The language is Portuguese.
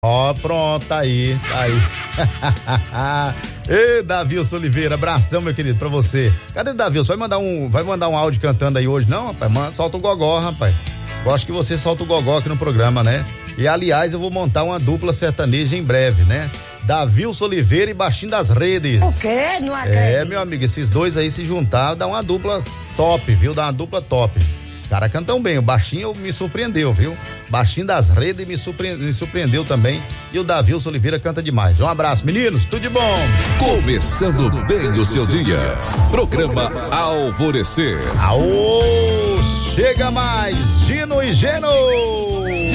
Ó, pronto, tá aí. Ê, Davilson Oliveira, abração, meu querido, pra você. Cadê o Davilson? Vai mandar um áudio cantando aí hoje? Não, rapaz, solta o gogó, rapaz. Gosto que você solta o gogó aqui no programa, né? E, aliás, eu vou montar uma dupla sertaneja em breve, né? Davilson Oliveira e Baixinho das Redes. O quê? Não acredito. É, meu amigo, esses dois aí se juntar, dá uma dupla top, viu? Dá uma dupla top. Os caras cantam bem, o Baixinho me surpreendeu, viu? Baixinho das Redes me surpreendeu também. E o Davilson Oliveira canta demais. Um abraço, meninos, tudo de bom. Começando bem o seu dia. Programa Alvorecer. Aô, chega mais, Gino e Geno.